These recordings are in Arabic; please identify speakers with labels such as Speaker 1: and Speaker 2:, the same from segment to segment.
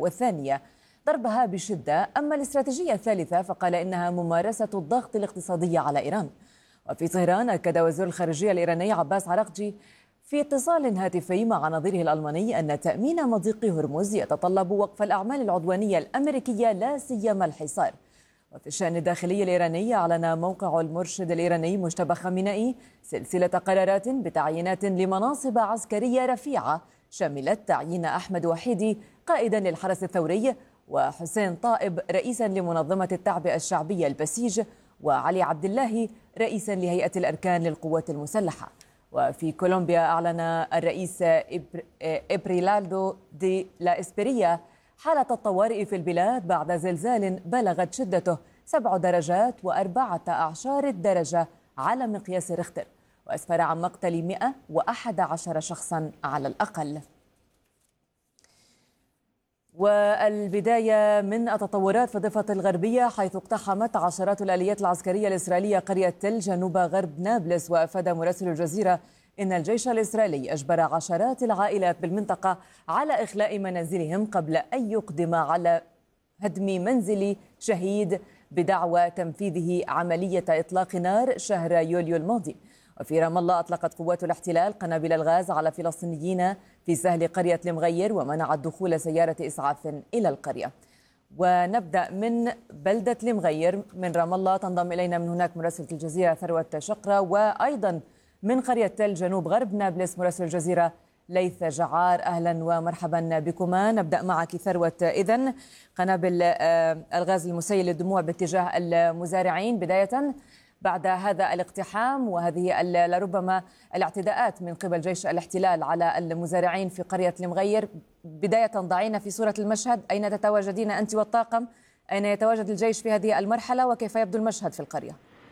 Speaker 1: والثانية ضربها بشدة. أما الاستراتيجية الثالثة فقال إنها ممارسة الضغط الاقتصادي على إيران. وفي طهران أكد وزير الخارجية الإيراني عباس عراقجي في اتصال هاتفي مع نظيره الألماني أن تأمين مضيق هرمز يتطلب وقف الأعمال العدوانية الأمريكية لا سيما الحصار. وفي الشأن الداخلي الإيراني أعلن موقع المرشد الإيراني مجتبى خامنئي سلسلة قرارات بتعيينات لمناصب عسكرية رفيعة شملت تعيين أحمد وحيدي قائدا للحرس الثوري، وحسين طائب رئيسا لمنظمة التعبئة الشعبية البسيج، وعلي عبد الله رئيسا لهيئة الأركان للقوات المسلحة. وفي كولومبيا أعلن الرئيس إبريلالدو دي لا إسبريا حالة الطوارئ في البلاد بعد زلزال بلغت شدته 7 درجات و14 درجة على مقياس ريختر، وأسفر عن مقتل 111 شخصا على الأقل. والبداية من التطورات في الضفة الغربية، حيث اقتحمت عشرات الآليات العسكرية الإسرائيلية قرية تل جنوب غرب نابلس. وأفاد مراسل الجزيرة إن الجيش الإسرائيلي أجبر عشرات العائلات بالمنطقة على إخلاء منازلهم قبل أن يقدم على هدم منزل شهيد بدعوى تنفيذه عملية إطلاق نار شهر يوليو الماضي. وفي رام الله أطلقت قوات الاحتلال قنابل الغاز على فلسطينيين في سهل قرية المغير ومنعت دخول سيارة إسعاف إلى القرية. ونبدأ من بلدة المغير من رام الله. تنضم إلينا من هناك مراسلة الجزيرة ثروة شقرة، وأيضا من قرية تل جنوب غرب نابلس مراسل الجزيرة ليث جعار. أهلا ومرحبا بكما. نبدأ معك ثروة. إذن قنابل الغاز المسيل للدموع باتجاه المزارعين بداية بعد هذا الاقتحام وهذه لربما الاعتداءات من قبل جيش الاحتلال على المزارعين في قرية المغير. بداية ضعينا في صورة المشهد، أين تتواجدين أنت والطاقم؟ أين يتواجد الجيش في هذه المرحلة وكيف يبدو المشهد في القرية؟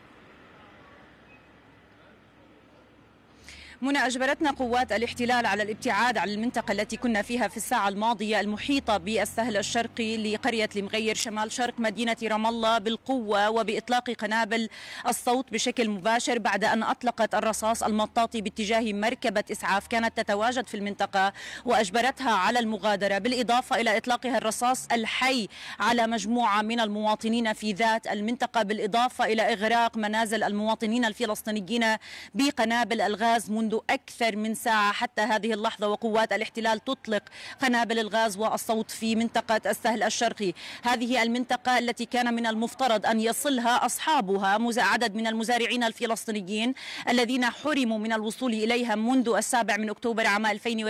Speaker 2: منى، أجبرتنا قوات الاحتلال على الابتعاد عن المنطقة التي كنا فيها في الساعة الماضية المحيطة بالسهل الشرقي لقرية المغير شمال شرق مدينة رام الله بالقوة وبإطلاق قنابل الصوت بشكل مباشر بعد أن أطلقت الرصاص المطاطي باتجاه مركبة إسعاف كانت تتواجد في المنطقة وأجبرتها على المغادرة، بالإضافة إلى إطلاقها الرصاص الحي على مجموعة من المواطنين في ذات المنطقة، بالإضافة إلى إغراق منازل المواطنين الفلسطينيين بقنابل الغاز منذ أكثر من ساعة حتى هذه اللحظة. وقوات الاحتلال تطلق قنابل الغاز والصوت في منطقة السهل الشرقي. هذه المنطقة التي كان من المفترض أن يصلها أصحابها عدد من المزارعين الفلسطينيين الذين حرموا من الوصول إليها منذ 7 أكتوبر عام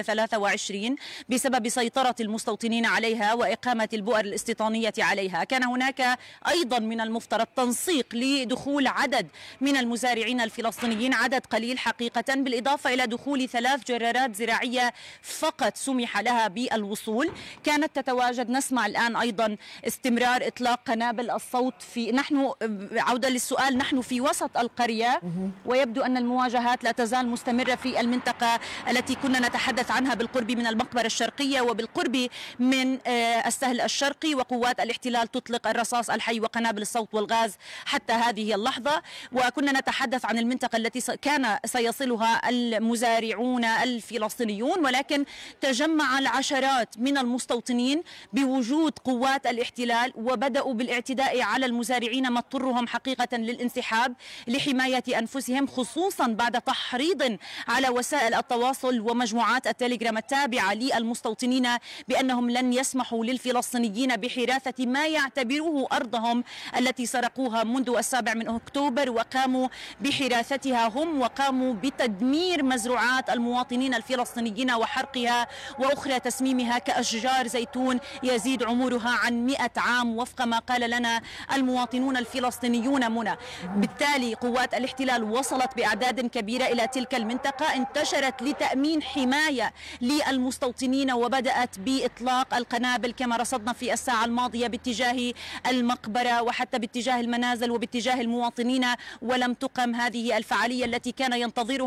Speaker 2: 2023 بسبب سيطرة المستوطنين عليها وإقامة البؤر الاستيطانية عليها. كان هناك أيضا من المفترض تنسيق لدخول عدد من المزارعين الفلسطينيين، عدد قليل حقيقة، بالإضافة إلى دخول 3 جرارات زراعية فقط سمح لها بالوصول. كانت تتواجد، نسمع الآن أيضا استمرار إطلاق قنابل الصوت نحن عودة للسؤال، نحن في وسط القرية ويبدو أن المواجهات لا تزال مستمرة في المنطقة التي كنا نتحدث عنها بالقرب من المقبرة الشرقية وبالقرب من السهل الشرقي. وقوات الاحتلال تطلق الرصاص الحي وقنابل الصوت والغاز حتى هذه اللحظة. وكنا نتحدث عن المنطقة التي كان سيصلها المزارعون الفلسطينيون، ولكن تجمع العشرات من المستوطنين بوجود قوات الاحتلال وبدأوا بالاعتداء على المزارعين ما اضطرهم حقيقة للانسحاب لحماية أنفسهم، خصوصا بعد تحريض على وسائل التواصل ومجموعات التليجرام التابعة للمستوطنين بأنهم لن يسمحوا للفلسطينيين بحراثة ما يعتبروه أرضهم التي سرقوها منذ 7 أكتوبر وقاموا بحراثتها هم، وقاموا بتدمير مزروعات المواطنين الفلسطينيين وحرقها وأخرى تسميمها كأشجار زيتون يزيد عمرها عن 100 عام وفق ما قال لنا المواطنون الفلسطينيون. منى، بالتالي قوات الاحتلال وصلت بأعداد كبيرة إلى تلك المنطقة، انتشرت لتأمين حماية للمستوطنين وبدأت بإطلاق القنابل كما رصدنا في الساعة الماضية باتجاه المقبرة وحتى باتجاه المنازل وباتجاه المواطنين. ولم تقم هذه الفعالية التي كان ينتظرها المزارعين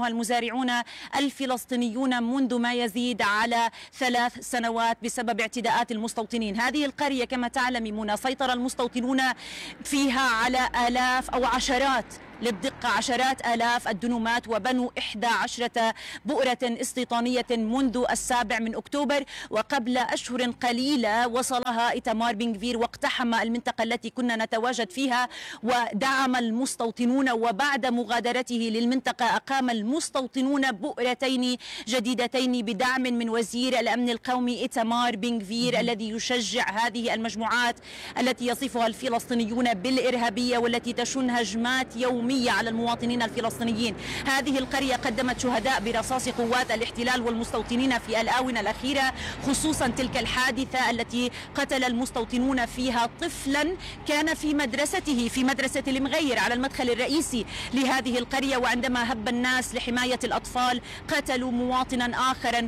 Speaker 2: يصارعون الفلسطينيون منذ ما يزيد على 3 سنوات بسبب اعتداءات المستوطنين. هذه القرية كما تعلمون سيطر المستوطنون فيها على آلاف أو عشرات، للدقة عشرات آلاف الدنومات، وبنوا 11 بؤرة استيطانية منذ 7 أكتوبر. وقبل أشهر قليلة وصلها إيتمار بن غفير واقتحم المنطقة التي كنا نتواجد فيها ودعم المستوطنون، وبعد مغادرته للمنطقة أقام المستوطنون بؤرتين جديدتين بدعم من وزير الأمن القومي إيتمار بن غفير الذي يشجع هذه المجموعات التي يصفها الفلسطينيون بالإرهابية والتي تشن هجمات يومية على المواطنين الفلسطينيين. هذه القرية قدمت شهداء برصاص قوات الاحتلال والمستوطنين في الآونة الأخيرة، خصوصا تلك الحادثة التي قتل المستوطنون فيها طفلا كان في مدرسته في مدرسة المغير على المدخل الرئيسي لهذه القرية، وعندما هب الناس لحماية الأطفال قتلوا مواطنا آخرا،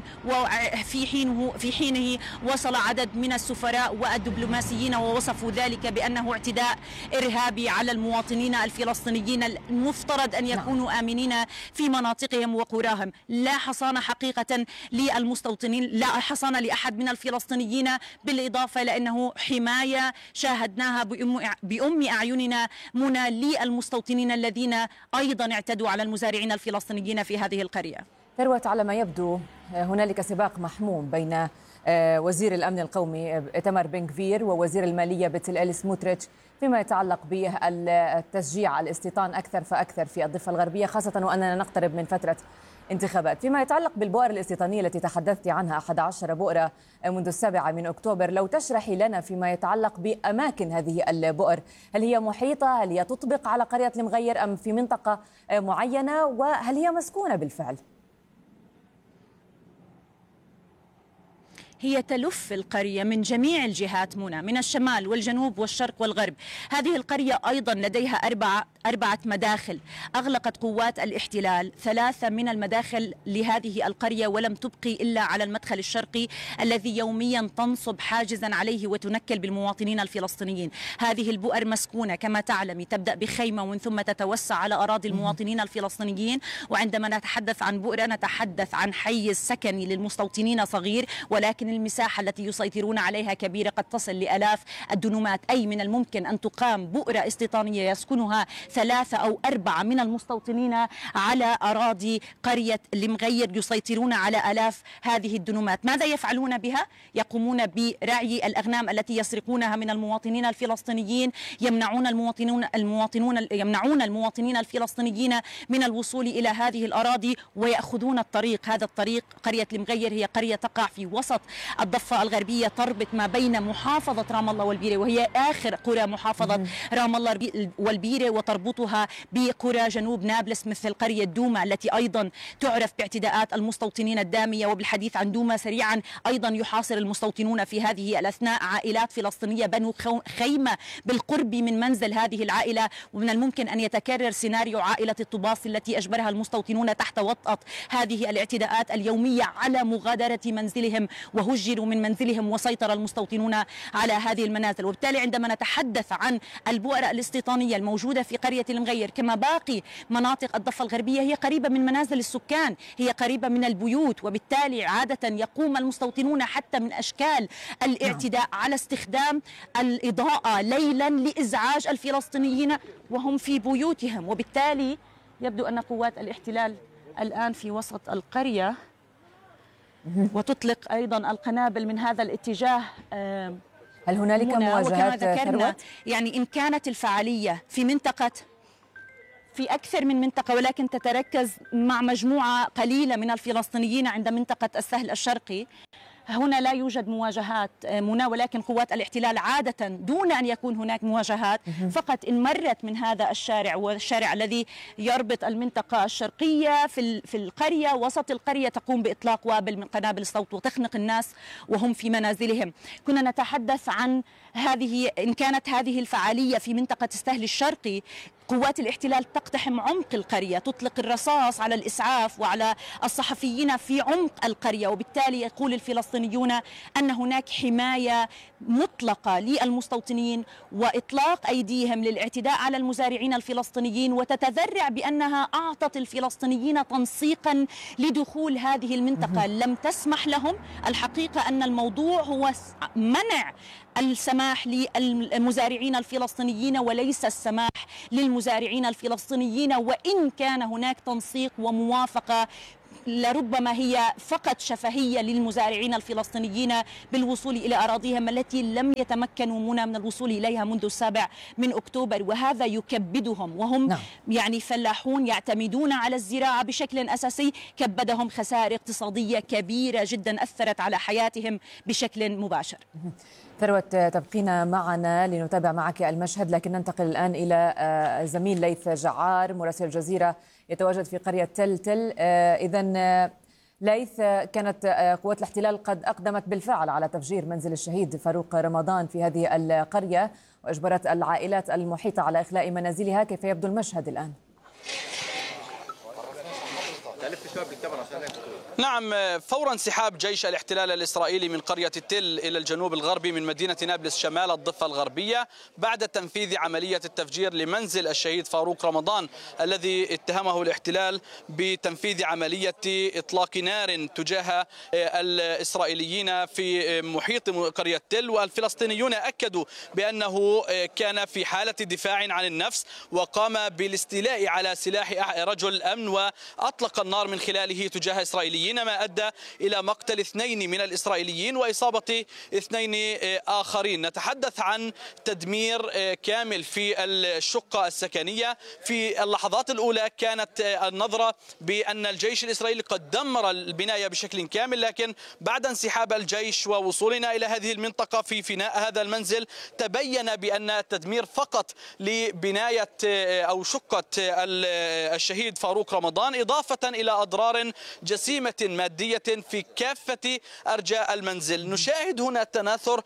Speaker 2: وفي حينه وصل عدد من السفراء والدبلوماسيين ووصفوا ذلك بأنه اعتداء إرهابي على المواطنين الفلسطينيين المفترض أن يكونوا آمنين في مناطقهم وقراهم. لا حصانة حقيقة للمستوطنين، لا حصانة لأحد من الفلسطينيين، بالإضافة لأنه حماية شاهدناها بأم أعيننا منى للمستوطنين الذين أيضا اعتدوا على المزارعين الفلسطينيين في هذه القرية.
Speaker 1: ثروت، على ما يبدو هنالك سباق محموم بين وزير الأمن القومي إيتمار بن غفير ووزير المالية بتلال سموتريتش فيما يتعلق بالتشجيع الاستيطان أكثر فأكثر في الضفة الغربية، خاصة وأننا نقترب من فترة انتخابات. فيما يتعلق بالبؤر الاستيطانية التي تحدثت عنها 11 بؤرة منذ 7 أكتوبر، لو تشرحي لنا فيما يتعلق بأماكن هذه البؤر، هل هي محيطة؟ هل هي تطبق على قرية المغير أم في منطقة معينة؟ وهل هي مسكونة بالفعل؟
Speaker 2: هي تلف القرية من جميع الجهات منى، من الشمال والجنوب والشرق والغرب. هذه القرية أيضا لديها 4 مداخل. أغلقت قوات الاحتلال 3 من المداخل لهذه القرية ولم تبقي إلا على المدخل الشرقي الذي يوميا تنصب حاجزا عليه وتنكل بالمواطنين الفلسطينيين. هذه البؤر مسكونة كما تعلمي، تبدأ بخيمة ومن ثم تتوسع على أراضي المواطنين الفلسطينيين. وعندما نتحدث عن بؤرة نتحدث عن حيز سكني للمستوطنين صغير، ولكن المساحة التي يسيطرون عليها كبيرة، قد تصل لآلاف الدنومات. أي من الممكن أن تقام بؤرة استيطانية يسكنها 3 أو 4 من المستوطنين على أراضي قرية المغير، يسيطرون على آلاف هذه الدنومات. ماذا يفعلون بها؟ يقومون برعي الأغنام التي يسرقونها من المواطنين الفلسطينيين، يمنعون المواطنين الفلسطينيين من الوصول إلى هذه الأراضي ويأخذون الطريق. هذا الطريق، قرية المغير هي قرية تقع في وسط الضفة الغربية، تربط ما بين محافظة رام الله والبيرة، وهي آخر قرى محافظة رام الله والبيرة، وتربطها بقرى جنوب نابلس مثل قرية دوما التي أيضا تعرف باعتداءات المستوطنين الدامية. وبالحديث عن دوما سريعا، أيضا يحاصر المستوطنون في هذه الأثناء عائلات فلسطينية بنوا خيمة بالقرب من منزل هذه العائلة، ومن الممكن أن يتكرر سيناريو عائلة الطباس التي أجبرها المستوطنون تحت وطأة هذه الاعتداءات اليومية على مغادرة منزلهم، وهجروا من منزلهم وسيطر المستوطنون على هذه المنازل. وبالتالي عندما نتحدث عن البؤرة الاستيطانية الموجودة في قرية المغير كما باقي مناطق الضفة الغربية، هي قريبة من منازل السكان، هي قريبة من البيوت، وبالتالي عادة يقوم المستوطنون حتى من أشكال الاعتداء على استخدام الإضاءة ليلا لإزعاج الفلسطينيين وهم في بيوتهم. وبالتالي يبدو أن قوات الاحتلال الآن في وسط القرية وتطلق أيضا القنابل من هذا الاتجاه.
Speaker 1: هل هنالك مواجهات ثروت؟
Speaker 2: يعني إن كانت الفعالية في أكثر من منطقة، ولكن تتركز مع مجموعة قليلة من الفلسطينيين عند منطقة السهل الشرقي، هنا لا يوجد مواجهات منى، ولكن قوات الاحتلال عادة دون أن يكون هناك مواجهات فقط إن مرت من هذا الشارع، والشارع الذي يربط المنطقة الشرقية في القرية وسط القرية، تقوم بإطلاق وابل من قنابل الصوت وتخنق الناس وهم في منازلهم. كنا نتحدث عن إن كانت هذه الفعالية في منطقة السهل الشرقي قوات الاحتلال تقتحم عمق القرية، تطلق الرصاص على الإسعاف وعلى الصحفيين في عمق القرية، وبالتالي يقول الفلسطينيون أن هناك حماية مطلقة للمستوطنين وإطلاق أيديهم للاعتداء على المزارعين الفلسطينيين، وتتذرع بأنها أعطت الفلسطينيين تنسيقا لدخول هذه المنطقة، لم تسمح لهم. الحقيقة أن الموضوع هو منع السماح للمزارعين الفلسطينيين وليس السماح للمزارعين الفلسطينيين، وإن كان هناك تنسيق وموافقة لربما هي فقط شفهية للمزارعين الفلسطينيين بالوصول إلى أراضيهم التي لم يتمكنوا من الوصول إليها منذ 7 أكتوبر، وهذا يكبدهم، وهم يعني فلاحون يعتمدون على الزراعة بشكل أساسي. كبدهم خسائر اقتصادية كبيرة جدا أثرت على حياتهم بشكل مباشر.
Speaker 1: ثروت، تبقين معنا لنتابع معك المشهد، لكن ننتقل الآن إلى زميل ليث جعار مراسل الجزيرة يتواجد في قرية تل تل. إذن ليث، كانت قوات الاحتلال قد أقدمت بالفعل على تفجير منزل الشهيد فاروق رمضان في هذه القرية وأجبرت العائلات المحيطة على إخلاء منازلها. كيف يبدو المشهد الآن؟
Speaker 3: نعم، فور انسحاب جيش الاحتلال الإسرائيلي من قرية تل إلى الجنوب الغربي من مدينة نابلس شمال الضفة الغربية بعد تنفيذ عملية التفجير لمنزل الشهيد فاروق رمضان الذي اتهمه الاحتلال بتنفيذ عملية إطلاق نار تجاه الإسرائيليين في محيط قرية تل. والفلسطينيون أكدوا بأنه كان في حالة دفاع عن النفس وقام بالاستيلاء على سلاح رجل الأمن وأطلق النار من خلاله تجاه إسرائيليين، ما أدى إلى مقتل 2 من الإسرائيليين وإصابة 2 آخرين. نتحدث عن تدمير كامل في الشقة السكنية. في اللحظات الأولى كانت النظرة بأن الجيش الإسرائيلي قد دمر البناية بشكل كامل، لكن بعد انسحاب الجيش ووصولنا إلى هذه المنطقة في فناء هذا المنزل تبين بأن التدمير فقط لبناية أو شقة الشهيد فاروق رمضان، إضافة إلى أضرار جسيمة مادية في كافة أرجاء المنزل. نشاهد هنا تناثر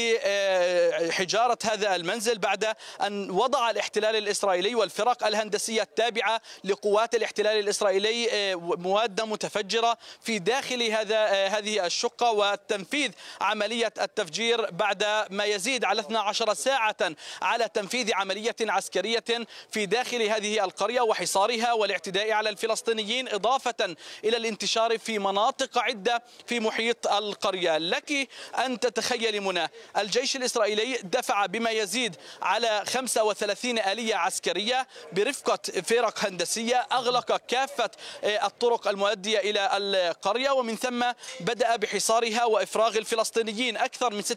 Speaker 3: لحجارة هذا المنزل بعد أن وضع الاحتلال الإسرائيلي والفرق الهندسية التابعة لقوات الاحتلال الإسرائيلي مواد متفجرة في داخل هذه الشقة وتنفيذ عملية التفجير بعد ما يزيد على 12 ساعة على تنفيذ عملية عسكرية في داخل هذه القرية وحصارها والاعتداء على الفلسطينيين، إضافة إلى الانتشار في مناطق عدة في محيط القرية. لك أن تتخيلي منى، الجيش الإسرائيلي دفع بما يزيد على 35 آلية عسكرية برفقة فرق هندسية، أغلق كافة الطرق المؤدية إلى القرية، ومن ثم بدأ بحصارها وإفراغ الفلسطينيين. أكثر من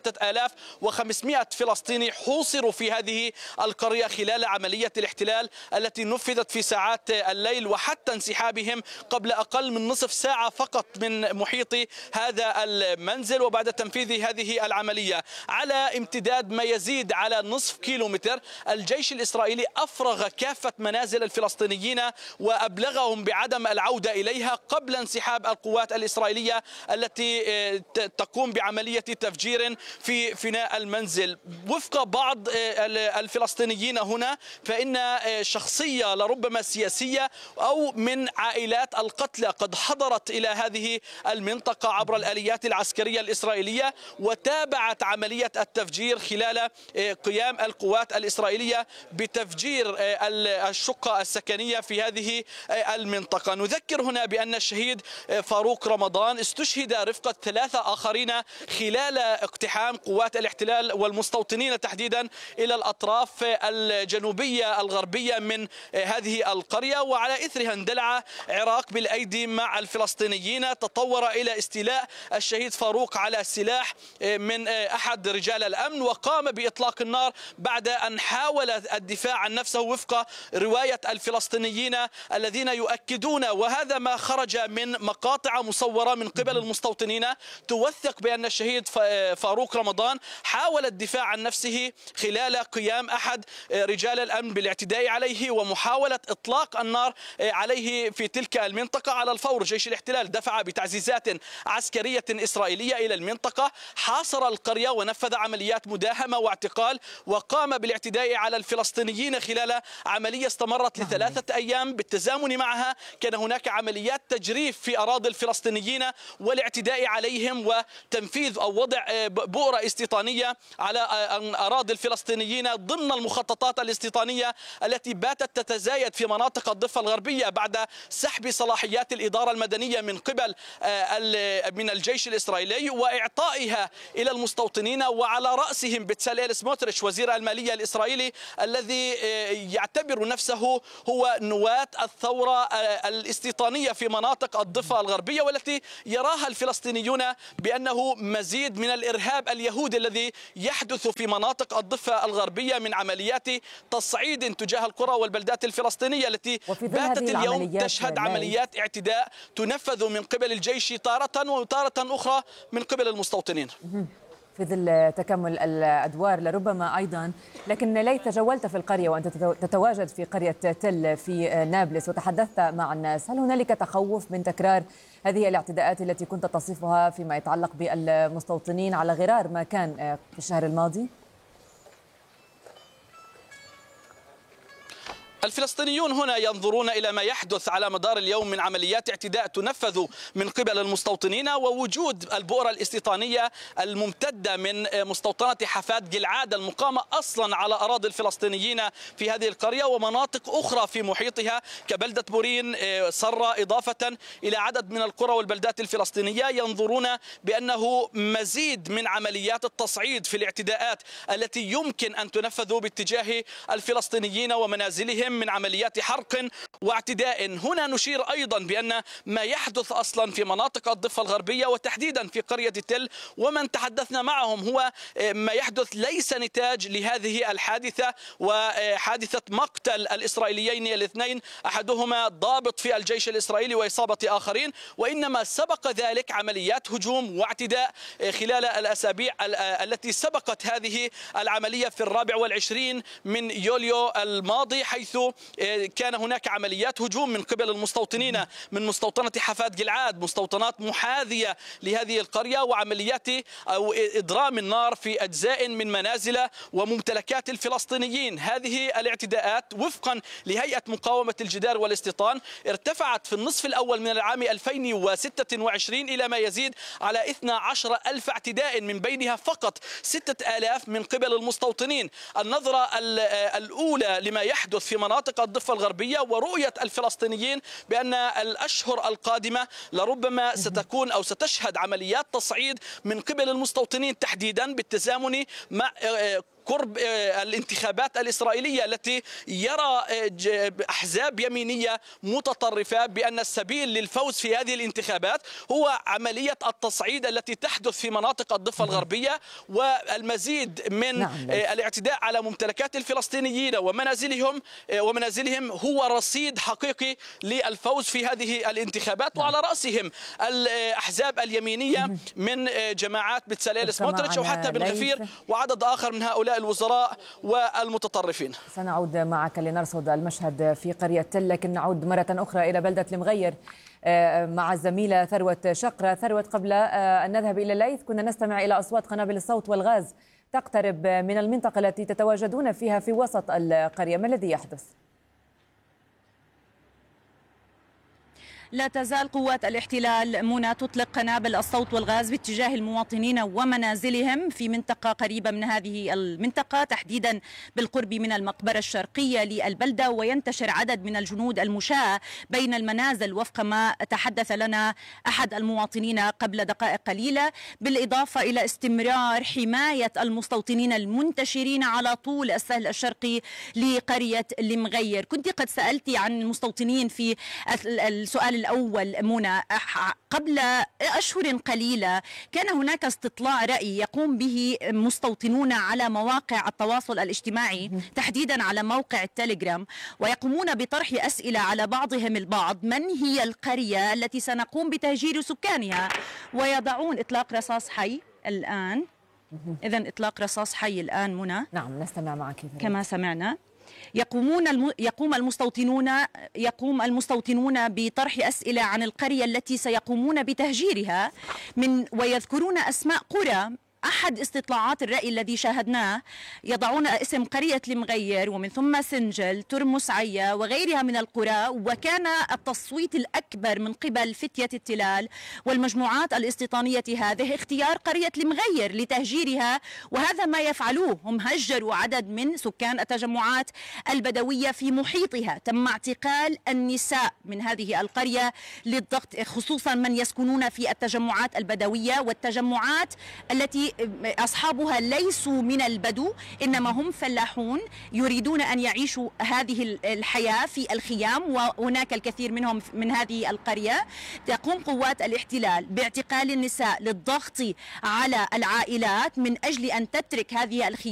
Speaker 3: 6500 فلسطيني حوصروا في هذه القرية خلال عملية الاحتلال التي نفذت في ساعات الليل، وحتى انسحابهم قبل أقل من نصف ساعة فقط من محيط هذا المنزل. وبعد تنفيذ هذه العملية على امتداد ما يزيد على نصف كيلومتر، الجيش الإسرائيلي أفرغ كافة منازل الفلسطينيين وأبلغهم بعدم العودة إليها قبل انسحاب القوات الإسرائيلية التي تقوم بعملية تفجير في فناء المنزل. وفق بعض الفلسطينيين هنا فإن شخصية لربما سياسية أو من عائلات القتلى قد حضرت إلى هذه المنطقة عبر الآليات العسكرية الإسرائيلية وتابعت عملية التفجير خلال قيام القوات الإسرائيلية بتفجير الشقة السكنية في هذه المنطقة. نذكر هنا بأن الشهيد فاروق رمضان استشهد رفقة 3 آخرين خلال اقتحام قوات الاحتلال والمستوطنين تحديدا إلى الأطراف الجنوبية الغربية من هذه القرية، وعلى إثرها اندلع عراق بالأيدي مع الفلسطينيين. تطور إلى استيلاء الشهيد فاروق على سلاح من أحد رجال الأمن وقام بإطلاق النار بعد أن حاول الدفاع عن نفسه وفق رواية الفلسطينيين الذين يؤكدون، وهذا ما خرج من مقاطع مصورة من قبل المستوطنين توثق بأن الشهيد فاروق رمضان حاول الدفاع عن نفسه خلال قيام أحد رجال الأمن بالاعتداء عليه ومحاولة إطلاق النار عليه في تلك المنطقة. على الفور جيش الاحتلال الاحتلال دفع بتعزيزات عسكرية إسرائيلية إلى المنطقة، حاصر القرية ونفذ عمليات مداهمة واعتقال، وقام بالاعتداء على الفلسطينيين خلال عملية استمرت ل3 أيام. بالتزامن معها كان هناك عمليات تجريف في أراضي الفلسطينيين والاعتداء عليهم وتنفيذ أو وضع بؤرة استيطانية على أراضي الفلسطينيين ضمن المخططات الاستيطانية التي باتت تتزايد في مناطق الضفة الغربية بعد سحب صلاحيات الإدارة المدنية من قبل من الجيش الإسرائيلي وإعطائها إلى المستوطنين، وعلى رأسهم بتساليل سموتريتش وزير المالية الإسرائيلي الذي يعتبر نفسه هو نواة الثورة الاستيطانية في مناطق الضفة الغربية، والتي يراها الفلسطينيون بأنه مزيد من الإرهاب اليهودي الذي يحدث في مناطق الضفة الغربية من عمليات تصعيد تجاه القرى والبلدات الفلسطينية التي باتت اليوم تشهد عمليات اعتداء تنفذ من قبل الجيش تارة وتارة أخرى من قبل المستوطنين.
Speaker 1: في ظل تكامل الأدوار لربما أيضا، لكن ليت تجولت في القرية وأنت تتواجد في قرية تل في نابلس وتحدثت مع الناس، هل هنالك تخوف من تكرار هذه الاعتداءات التي كنت تصفها فيما يتعلق بالمستوطنين على غرار ما كان في الشهر الماضي؟
Speaker 3: الفلسطينيون هنا ينظرون إلى ما يحدث على مدار اليوم من عمليات اعتداء تنفذ من قبل المستوطنين، ووجود البؤرة الاستيطانية الممتدة من مستوطنة حفاد جلعاد المقامة أصلا على أراضي الفلسطينيين في هذه القرية ومناطق أخرى في محيطها كبلدة بورين صرة، إضافة إلى عدد من القرى والبلدات الفلسطينية. ينظرون بأنه مزيد من عمليات التصعيد في الاعتداءات التي يمكن أن تنفذ باتجاه الفلسطينيين ومنازلهم من عمليات حرق واعتداء. هنا نشير أيضا بأن ما يحدث أصلا في مناطق الضفة الغربية وتحديدا في قرية تل ومن تحدثنا معهم هو ما يحدث ليس نتاج لهذه الحادثة وحادثة مقتل الإسرائيليين الاثنين، أحدهما ضابط في الجيش الإسرائيلي وإصابة آخرين، وإنما سبق ذلك عمليات هجوم واعتداء خلال الأسابيع التي سبقت هذه العملية في 24 من يوليو الماضي، حيث كان هناك عمليات هجوم من قبل المستوطنين من مستوطنة حفاد جلعاد، مستوطنات محاذية لهذه القرية، وعمليات أو إضرام النار في أجزاء من منازل وممتلكات الفلسطينيين. هذه الاعتداءات وفقا لهيئة مقاومة الجدار والاستيطان ارتفعت في النصف الأول من العام 2026 إلى ما يزيد على 12,000 اعتداء، من بينها فقط 6,000 من قبل المستوطنين. النظرة الأولى لما يحدث في مناطق الضفة الغربية ورؤية الفلسطينيين بأن الأشهر القادمة لربما ستكون أو ستشهد عمليات تصعيد من قبل المستوطنين تحديدا بالتزامن مع قرب الانتخابات الإسرائيلية التي يرى أحزاب يمينية متطرفة بأن السبيل للفوز في هذه الانتخابات هو عملية التصعيد التي تحدث في مناطق الضفة الغربية والمزيد من الاعتداء على ممتلكات الفلسطينيين ومنازلهم هو رصيد حقيقي للفوز في هذه الانتخابات، وعلى رأسهم الأحزاب اليمينية من جماعات بتساليل سموتريتش وحتى بن غفير وعدد آخر من هؤلاء الوزراء والمتطرفين.
Speaker 1: سنعود معك لنرصد المشهد في قرية تل، لكن نعود مرة أخرى إلى بلدة المغير مع الزميلة ثروت شقرة. ثروت، قبل أن نذهب إلى الليث كنا نستمع إلى أصوات قنابل الصوت والغاز تقترب من المنطقة التي تتواجدون فيها في وسط القرية، ما الذي يحدث؟
Speaker 2: لا تزال قوات الاحتلال منى تطلق قنابل الصوت والغاز باتجاه المواطنين ومنازلهم في منطقة قريبة من هذه المنطقة، تحديدا بالقرب من المقبرة الشرقية للبلدة، وينتشر عدد من الجنود المشاة بين المنازل وفق ما تحدث لنا أحد المواطنين قبل دقائق قليلة، بالإضافة إلى استمرار حماية المستوطنين المنتشرين على طول السهل الشرقي لقرية المغير. كنت قد سألتي عن المستوطنين في السؤال الأول منى، قبل أشهر قليلة كان هناك استطلاع رأي يقوم به مستوطنون على مواقع التواصل الاجتماعي تحديدا على موقع التليجرام، ويقومون بطرح أسئلة على بعضهم البعض: من هي القرية التي سنقوم بتهجير سكانها؟ ويضعون إطلاق رصاص حي الآن. إذن إطلاق رصاص حي الآن منى.
Speaker 1: نعم نستمع معك
Speaker 2: كما سمعنا. يقوم المستوطنون بطرح أسئلة عن القرية التي سيقومون بتهجيرها ويذكرون أسماء قرى. أحد استطلاعات الرأي الذي شاهدناه يضعون اسم قرية المغير ومن ثم سنجل، ترمس عيا وغيرها من القرى، وكان التصويت الأكبر من قبل فتية التلال والمجموعات الاستيطانية هذه اختيار قرية المغير لتهجيرها، وهذا ما يفعلوه. هم هجروا عدد من سكان التجمعات البدوية في محيطها. تم اعتقال النساء من هذه القرية للضغط، خصوصا من يسكنون في التجمعات البدوية والتجمعات التي أصحابها ليسوا من البدو، إنما هم فلاحون يريدون أن يعيشوا هذه الحياة في الخيام، وهناك الكثير منهم من هذه القرية. تقوم قوات الاحتلال باعتقال النساء للضغط على العائلات من أجل أن تترك هذه الخيام